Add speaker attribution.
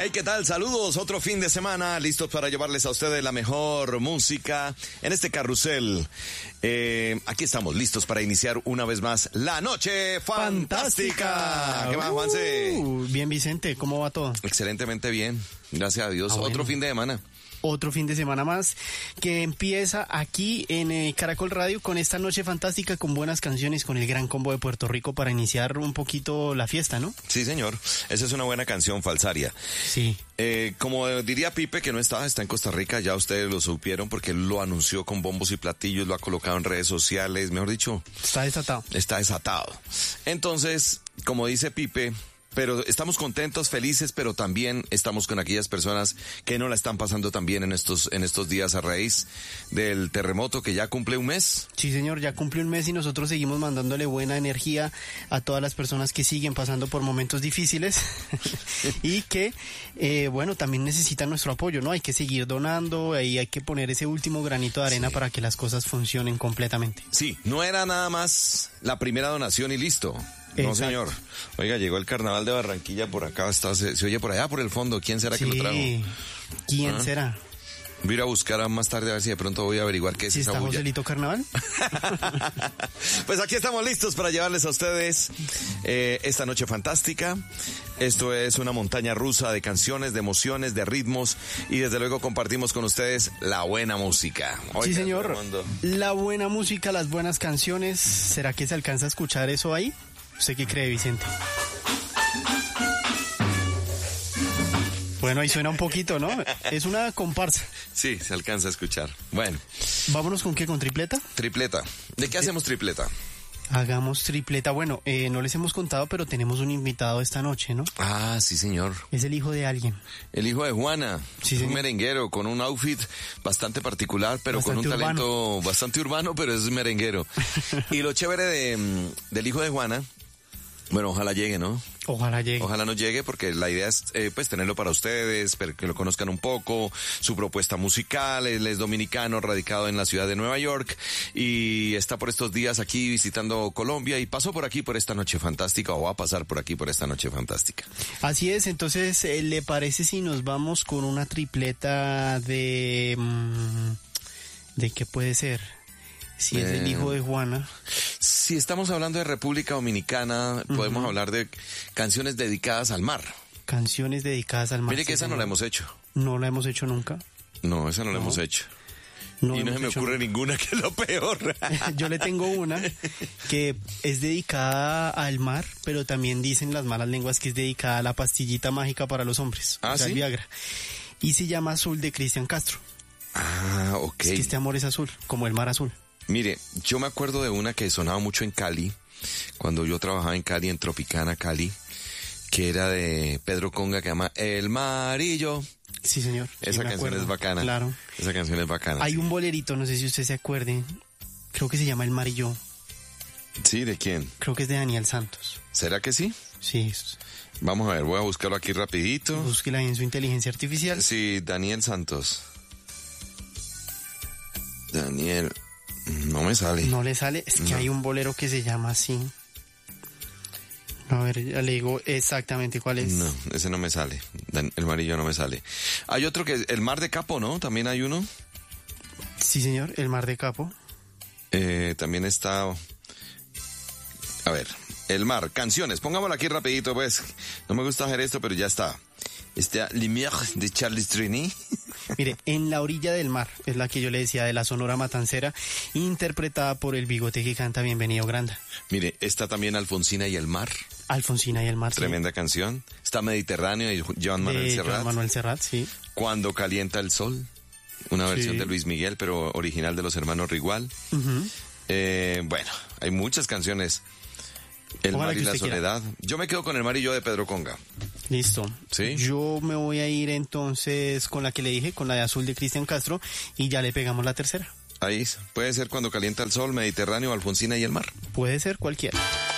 Speaker 1: Hey, ¿qué tal? Saludos, otro fin de semana, listos para llevarles a ustedes la mejor música en este carrusel. Aquí estamos, listos para iniciar una vez más la Noche Fantástica. ¿Qué más, Juanse?
Speaker 2: Bien, Vicente, ¿cómo va todo?
Speaker 1: Excelentemente bien, gracias a Dios.
Speaker 2: Bueno.
Speaker 1: Otro fin de semana.
Speaker 2: Otro fin de semana más que empieza aquí en Caracol Radio con esta Noche Fantástica, con buenas canciones, con el Gran Combo de Puerto Rico para iniciar un poquito la fiesta, ¿no?
Speaker 1: Sí, señor. Esa es una buena canción, Falsaria.
Speaker 2: Sí.
Speaker 1: Como diría Pipe, que no está en Costa Rica, ya ustedes lo supieron porque él lo anunció con bombos y platillos, lo ha colocado en redes sociales, mejor dicho.
Speaker 2: Está desatado.
Speaker 1: Está desatado. Entonces, como dice Pipe, pero estamos contentos, felices, pero también estamos con aquellas personas que no la están pasando tan bien en estos días a raíz del terremoto que ya cumple un mes.
Speaker 2: Sí, señor, ya cumple un mes y nosotros seguimos mandándole buena energía a todas las personas que siguen pasando por momentos difíciles y que, bueno, también necesitan nuestro apoyo, ¿no? Hay que seguir donando y hay que poner ese último granito de arena para que las cosas funcionen completamente.
Speaker 1: Sí, no era nada más la primera donación y listo. No, señor. Oiga, llegó el carnaval de Barranquilla por acá, se oye por allá por el fondo. ¿Quién será que lo trajo?
Speaker 2: ¿Quién será?
Speaker 1: Voy a ir a buscar más tarde a ver si de pronto voy a averiguar qué es esa bulla.
Speaker 2: ¿Sí está Joselito Carnaval?
Speaker 1: Pues aquí estamos listos para llevarles a ustedes esta noche fantástica. Esto es una montaña rusa de canciones, de emociones, de ritmos y desde luego compartimos con ustedes la buena música. Oiga,
Speaker 2: sí, señor.
Speaker 1: Fernando.
Speaker 2: La buena música, las buenas canciones. ¿Será que se alcanza a escuchar eso ahí? ¿Usted qué cree, Vicente? Bueno, ahí suena un poquito, ¿no? Es una comparsa.
Speaker 1: Sí, se alcanza a escuchar. Bueno.
Speaker 2: ¿Vámonos con qué? ¿Con tripleta?
Speaker 1: Tripleta. ¿De qué hacemos tripleta?
Speaker 2: Hagamos tripleta. Bueno, no les hemos contado, pero tenemos un invitado esta noche, ¿no?
Speaker 1: Ah, sí, señor.
Speaker 2: Es el hijo de alguien.
Speaker 1: El hijo de Juana.
Speaker 2: Sí,
Speaker 1: un merenguero con un outfit bastante particular, pero bastante con un talento bastante urbano, pero es merenguero. Y lo chévere del hijo de Juana, bueno, ojalá llegue, ¿no?
Speaker 2: Ojalá llegue.
Speaker 1: Ojalá no llegue porque la idea es pues tenerlo para ustedes, que lo conozcan un poco, su propuesta musical. Él es dominicano, radicado en la ciudad de Nueva York y está por estos días aquí visitando Colombia y pasó por aquí por esta noche fantástica o va a pasar por aquí por esta noche fantástica.
Speaker 2: Así es, entonces, ¿le parece si nos vamos con una tripleta ¿de qué puede ser? Si es el hijo de Juana.
Speaker 1: Si estamos hablando de República Dominicana, podemos hablar de canciones dedicadas al mar.
Speaker 2: Canciones dedicadas al mar.
Speaker 1: Mire que esa no la hemos hecho.
Speaker 2: No la hemos hecho nunca.
Speaker 1: No, esa no la hemos hecho.
Speaker 2: No
Speaker 1: y no se me ocurre ninguna, que es lo peor.
Speaker 2: Yo le tengo una que es dedicada al mar, pero también dicen las malas lenguas que es dedicada a la pastillita mágica para los hombres.
Speaker 1: Ah,
Speaker 2: o sea,
Speaker 1: ¿sí?
Speaker 2: El Viagra. Y se llama Azul de Cristian Castro.
Speaker 1: Ah, ok.
Speaker 2: Es que este amor es azul, como el mar azul.
Speaker 1: Mire, yo me acuerdo de una que sonaba mucho en Cali, cuando yo trabajaba en Cali, en Tropicana, Cali, que era de Pedro Conga, que se llama El Marillo.
Speaker 2: Sí, señor.
Speaker 1: Esa canción es bacana.
Speaker 2: Claro.
Speaker 1: Esa canción es bacana.
Speaker 2: Hay un bolerito, no sé si usted se acuerde, creo que se llama El Marillo.
Speaker 1: ¿Sí? ¿De quién?
Speaker 2: Creo que es de Daniel Santos.
Speaker 1: ¿Será que sí?
Speaker 2: Sí.
Speaker 1: Vamos a ver, voy a buscarlo aquí rapidito.
Speaker 2: Búsquela ahí en su inteligencia artificial.
Speaker 1: Sí, Daniel Santos. Daniel... No me sale.
Speaker 2: No le sale, es que hay un bolero que se llama así. A ver, ya le digo exactamente cuál es.
Speaker 1: No, ese no me sale. El Marillo no me sale. Hay otro que El Mar de Capo, ¿no? También hay uno.
Speaker 2: Sí, señor, El Mar de Capo.
Speaker 1: También está... A ver, El Mar, canciones. Pongámoslo aquí rapidito, pues. No me gusta hacer esto, pero ya está. Está Lumière de Charles Trenet.
Speaker 2: Mire, En la orilla del mar, es la que yo le decía de la Sonora Matancera, interpretada por el bigote que canta Bienvenido Granda.
Speaker 1: Mire, está también Alfonsina y el Mar.
Speaker 2: Alfonsina y el Mar.
Speaker 1: Tremenda
Speaker 2: sí.
Speaker 1: Canción. Está Mediterráneo y Joan Manuel Serrat.
Speaker 2: Joan Manuel Serrat, sí.
Speaker 1: Cuando calienta el sol. Una versión de Luis Miguel, pero original de los hermanos Rigual. Bueno, hay muchas canciones. El Mar y la Soledad. Yo me quedo con El Mar y yo de Pedro Conga.
Speaker 2: Listo.
Speaker 1: ¿Sí?
Speaker 2: Yo me voy a ir entonces con la que le dije, con la de Azul de Cristian Castro, y ya le pegamos la tercera.
Speaker 1: Ahí, puede ser Cuando calienta el sol, Mediterráneo, Alfonsina y el Mar.
Speaker 2: Puede ser cualquiera.